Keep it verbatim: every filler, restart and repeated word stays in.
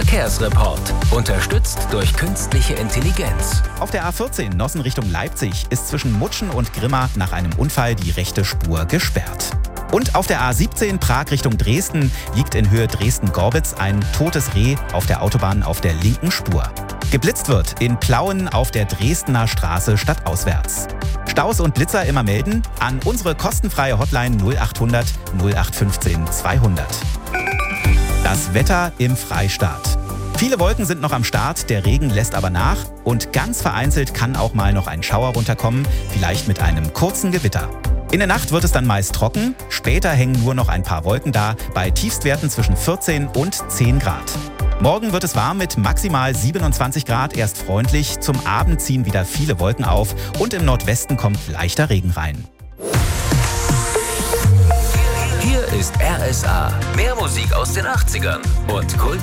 Verkehrsreport. Unterstützt durch künstliche Intelligenz. Auf der A vierzehn Nossen Richtung Leipzig ist zwischen Mutschen und Grimma nach einem Unfall die rechte Spur gesperrt. Und auf der A siebzehn Prag Richtung Dresden liegt in Höhe Dresden-Gorbitz ein totes Reh auf der Autobahn auf der linken Spur. Geblitzt wird in Plauen auf der Dresdner Straße stadtauswärts. Staus und Blitzer immer melden an unsere kostenfreie Hotline null achthundert null acht fünfzehn zweihundert. Das Wetter im Freistaat. Viele Wolken sind noch am Start, der Regen lässt aber nach und ganz vereinzelt kann auch mal noch ein Schauer runterkommen, vielleicht mit einem kurzen Gewitter. In der Nacht wird es dann meist trocken, später hängen nur noch ein paar Wolken da, bei Tiefstwerten zwischen vierzehn und zehn Grad. Morgen wird es warm mit maximal siebenundzwanzig Grad, erst freundlich. Zum Abend ziehen wieder viele Wolken auf und im Nordwesten kommt leichter Regen rein. Hier ist R S A. Mehr Musik aus den achtzigern und Kult